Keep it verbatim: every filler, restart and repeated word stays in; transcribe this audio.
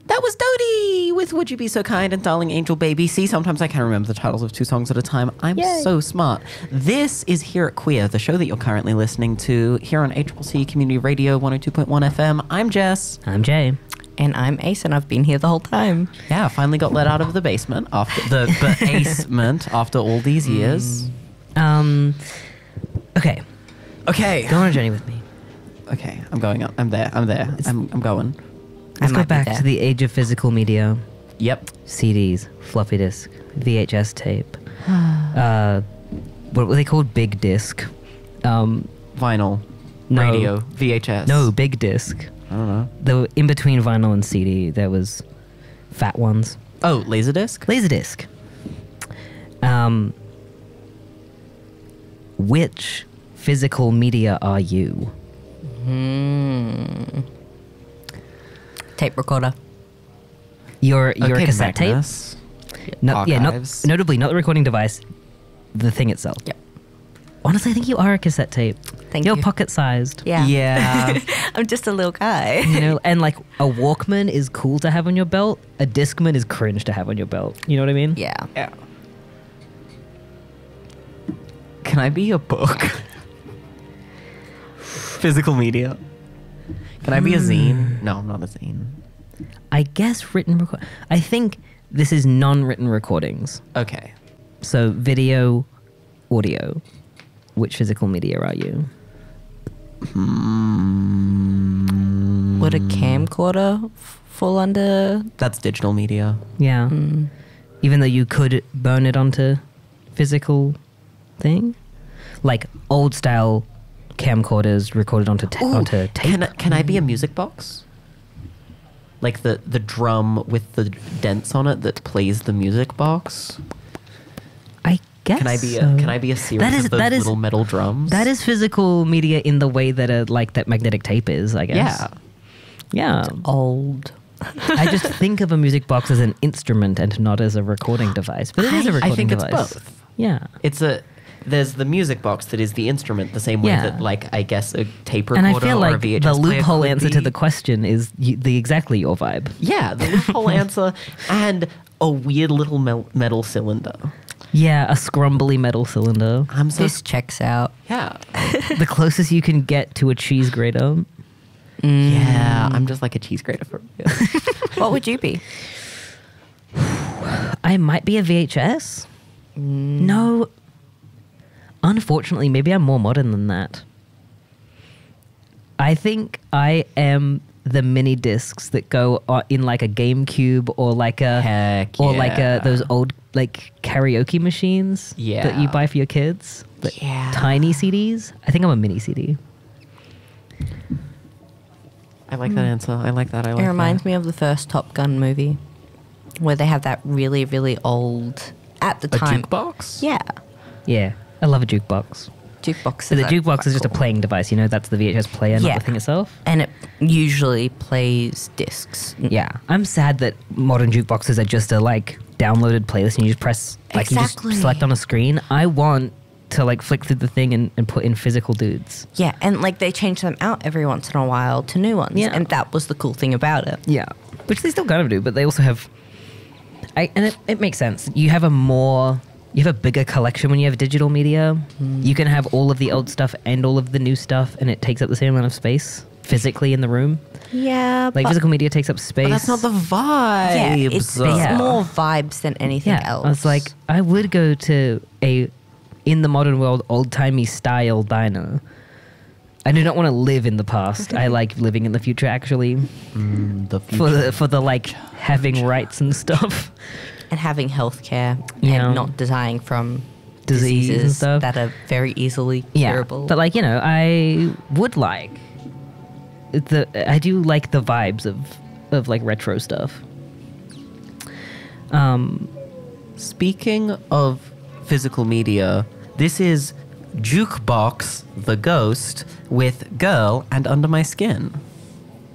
That was Dodie with Would You Be So Kind and Darling Angel Baby. See, sometimes I can remember the titles of two songs at a time. I'm Yay. so smart. This is Here at Queer, the show that you're currently listening to here on H C C Community Radio one oh two point one F M. I'm Jess. I'm Jay. And I'm Ace, and I've been here the whole time. Yeah, finally got let out of the basement after the basement after all these years. Um, okay, Okay. go on a journey with me. Okay, I'm going up. I'm there. I'm there. I'm, I'm going. Let's I go might be back there. to the age of physical media. Yep. C Ds, floppy disk, V H S tape. uh, what were they called? Big disc. Um, Vinyl. No. Radio. V H S. no, big disc. I don't know. The in between vinyl and C D, there was fat ones. Oh, Laserdisc? Laserdisc. Um, which physical media are you? Hmm. Tape recorder. Your your okay, cassette tape? Magnus. No, yeah, not, Archives. notably not the recording device, the thing itself. Yep. Honestly, I think you are a cassette tape. Thank You're you. pocket-sized. Yeah. Yeah. I'm just a little guy. You know, and like a Walkman is cool to have on your belt. A Discman is cringe to have on your belt. You know what I mean? Yeah. Yeah. Can I be a book? Physical media. Can I be a zine? No, I'm not a zine. I guess written record. I think this is non-written recordings. Okay. So video, audio. Which physical media are you? Hmm. Would a camcorder f- fall under? That's digital media. Yeah. Mm. Even though you could burn it onto physical thing, like old style camcorders recorded onto ta- Ooh, onto tape. Can I, can I be a music box? Like the, the drum with the dents on it that plays the music box? I guess. Can I be a so. can I be a series That is- of those that is- little metal drums? That is physical media in the way that a like that magnetic tape is. I guess. Yeah. Yeah. Old. I just think of a music box as an instrument and not as a recording device. But it is a I- I recording think it's device. both. Yeah. It's a there's the music box that is the instrument, the same way Yeah. that like I guess a tape And recorder I feel or a like V H S the player loophole could answer to be. the question is y- the exactly your vibe. Yeah, the loophole answer and a weird little mel- metal cylinder. Yeah, a scrumbly metal cylinder. I'm so This checks out. yeah. The closest you can get to a cheese grater. Yeah, I'm just like a cheese grater for real. What would you be? I might be a V H S. No. Unfortunately, maybe I'm more modern than that. I think I am the mini discs that go uh, in like a GameCube or like a Heck or like yeah. a those old like karaoke machines that you Yeah. buy for your kids. The Yeah. Tiny C Ds. I think I'm a mini C D. I like that answer. I like that. I like It reminds that. me of the first Top Gun movie, where they have that really, really old, at the A time. jukebox? Yeah. Yeah, I love a jukebox. Jukebox. So the jukebox is just a playing device. You know, that's the V H S player, not Yeah. the thing itself. And it usually plays discs. Yeah, I'm sad that modern jukeboxes are just a like downloaded playlist and you just press like you Exactly. just select on a screen. I want to like flick through the thing and, and put in physical dudes. Yeah, and like they change them out every once in a while to new ones. Yeah. And that was the cool thing about it. Yeah, which they still kind of do, but they also have. I and it, it makes sense. You have a more. You have a bigger collection when you have digital media. You can have all of the old stuff and all of the new stuff, and it takes up the same amount of space physically in the room. Yeah, Like but physical media takes up space. But that's not the vibes. yeah, it's, it's Yeah. more vibes than anything Yeah, else. I was like, I would go to a, in the modern world, old-timey style diner. I do not want to live in the past. I like living in the future, actually, Mm, the for the for the like having rights and stuff. and having healthcare Yeah. and not dying from Disease and diseases stuff. that are very easily Yeah, curable. but like you know, I would like the. I do like the vibes of of like retro stuff. Um, Speaking of physical media, this is Jukebox the Ghost with Girl and Under My Skin.